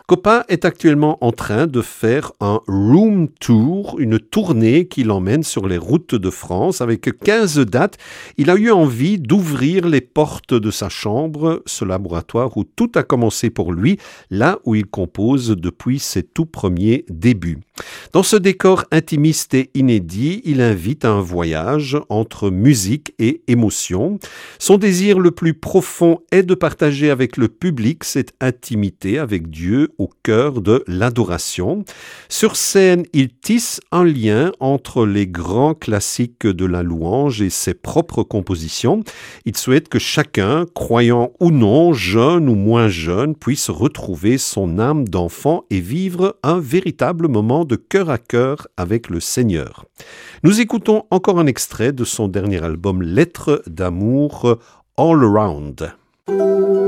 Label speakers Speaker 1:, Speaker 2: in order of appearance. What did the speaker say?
Speaker 1: Coppa est actuellement en train de faire un room tour, une tournée qui l'emmène sur les routes de France avec 15 dates. Il a eu envie d'ouvrir les portes de sa chambre, ce laboratoire où tout a commencé pour lui, là où il compose depuis ses tout premiers débuts. Dans ce décor intimiste et inédit, il invite à un voyage entre musique et émotion. Son désir le plus profond est de partager avec le public cette intimité avec Dieu au cœur de l'adoration. Sur scène, il tisse un lien entre les grands classiques de la louange et ses propres compositions. Il souhaite que chacun, croyant ou non, jeune ou moins jeune, puisse retrouver son âme d'enfant et vivre un véritable moment de cœur à cœur avec le Seigneur. Nous écoutons encore un extrait de son dernier album Lettres d'amour All Around.